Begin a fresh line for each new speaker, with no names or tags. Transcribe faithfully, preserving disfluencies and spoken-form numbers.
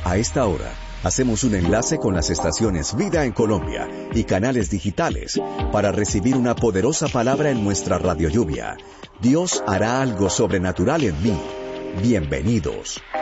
A esta hora, hacemos un enlace con las estaciones Vida en Colombia y canales digitales para recibir una poderosa palabra en nuestra Radio Lluvia. Dios hará algo sobrenatural en mí. Bienvenidos.